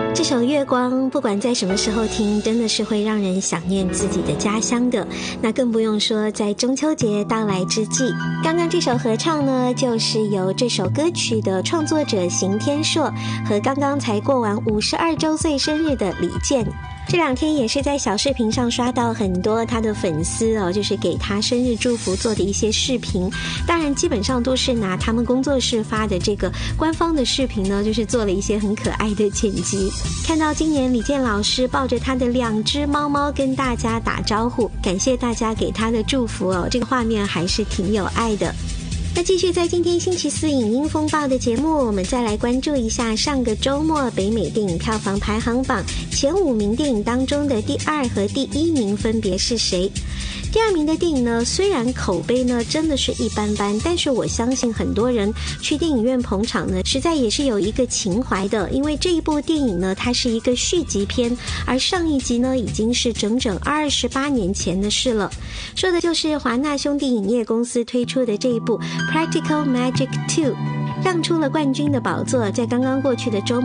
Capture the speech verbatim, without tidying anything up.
这首月光不管在什么时候听，真的是会让人想念自己的家乡的，那更不用说在中秋节到来之际。刚刚这首合唱呢，就是由这首歌曲的创作者邢天硕和刚刚才过完五十二周岁生日的李健。这两天也是在小视频上刷到很多他的粉丝哦，就是给他生日祝福做的一些视频，当然基本上都是拿他们工作室发的这个官方的视频呢，就是做了一些很可爱的剪辑。看到今年李健老师抱着他的两只猫猫跟大家打招呼，感谢大家给他的祝福哦，这个画面还是挺有爱的。那继续在今天星期四影音风暴的节目，我们再来关注一下上个周末北美电影票房排行榜前五名电影当中的第二和第一名分别是谁。第二名的电影呢，虽然口碑呢真的是一般般，但是我相信很多人去电影院捧场呢，实在也是有一个情怀的，因为这一部电影呢，它是一个续集片，而上一集呢已经是整整二十八年前的事了。说的就是华纳兄弟影业公司推出的这一部 Practical Magic 二， 让出了冠军的宝座，在刚刚过去的周末